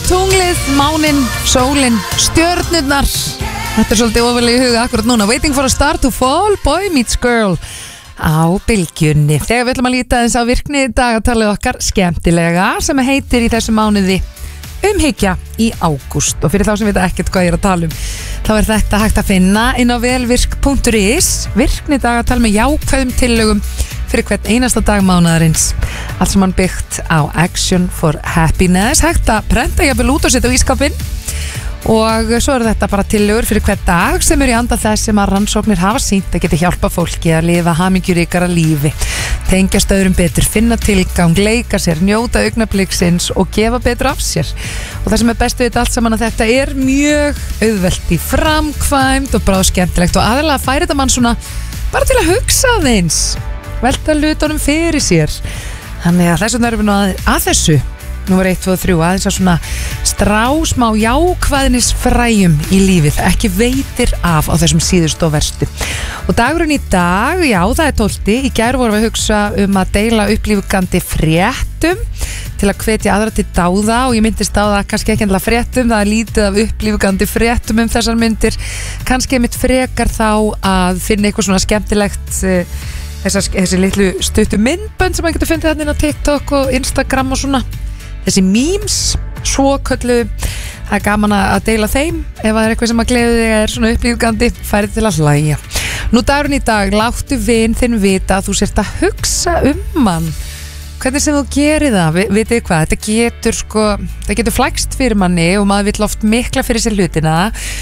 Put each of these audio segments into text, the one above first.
tunglið, mánin, sólin, stjörnurnar. Þetta svolítið ofalega í huga akkurat núna. Waiting for a star to fall, Boy Meets Girl á bylgjunni. Þegar við ætlum að líta þess á virkni dagatalið okkar skemmtilega sem heitir í þessu mánuði umhyggja í ágúst, og fyrir þá sem veit ekkert hvað ég er að tala þá er þetta hægt að finna inn á velvirk.is virkni dagatal með jákvæðum tillögum fyrir hvern einasta dag mánaðarins, allt sem hann byggt á Action for Happiness, hægt að prenta jafnvel út og setja á ískapinn. Og svo þetta bara tillögur fyrir hver dag sem í anda þess sem að rannsóknir hafa sýnt að geta hjálpa fólki að lifa hamingjuríkara lífi, tengjast öðrum betur, finna tilgang, leika sér, njóta augnabliksins og gefa betur af sér. Og það sem er best við þetta allt saman að þetta er mjög auðvelt í framkvæmd og bráð skemmtilegt og aðalega færi þetta mann svona bara til að hugsa aðeins, velta hlutunum fyrir sér. Þannig að þessum erum við nú að þessu. Númer 1, 2 og 3, aðeins að svona strá smá jákvæðnisfræjum í lífið, ekki veitir af á þessum síðustu og verstu. Og dagurinn í dag, já, það er 12. Í gær vorum við að hugsa að deila upplífgandi fréttum til að hvetja aðra til dáða, og ég myndist á það kannski ekki endilega fréttum, það er lítið af upplífgandi fréttum þessar myndir, kannski mitt frekar þá að finna eitthvað svona skemmtilegt, þessi litlu stuttu myndbönd sem maður getur fundið þarna inn á TikTok og Instagram og svona. Þessi memes, svoköllu, það er gaman að deila þeim ef það er eitthvað sem að gleði þig er svona upplífgandi, færið til að hlæja. Nú dagurinn í dag, láttu vin þinn vita að þú sért að hugsa hann. Hvernig sem þú gerir það, vitið hvað, þetta getur flækst fyrir manni og maður vill oft mikla fyrir sér hlutina.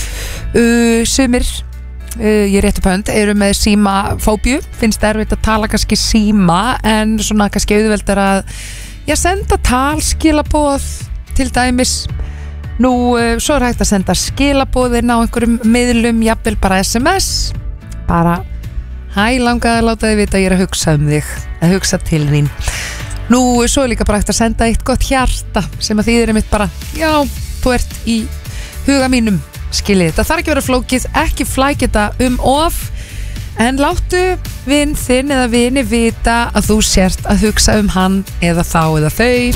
Sumir, ég rétt upp hönd, eru með símafóbíu, finnst erfitt að tala kannski síma en svona kannski auðveldar að senda talskilaboð til dæmis. Nú, svo er hægt að senda skilaboðin á einhverjum miðlum, jafnvel bara SMS, bara hæ, langaði að láta þig vita að ég er að hugsa þig, að hugsa til þín. Nú, svo er líka bara hægt að senda eitt gott hjarta sem að þýðir einmitt bara, já, þú ert í huga mínum, skiljið. Það þarf ekki að vera flókið, ekki flækja þetta of, en láttu vin þinn eða vini vita að þú sért að hugsa hann eða þá eða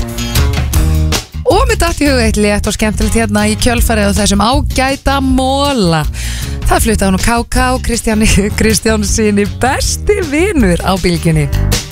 þau. Og mér datt í huga eitt létt og skemmtilegt hérna í kjölfarið á þessum ágæta móla. Það flutta hann og KK Kristjáni sinni besti vinur á bylgjunni.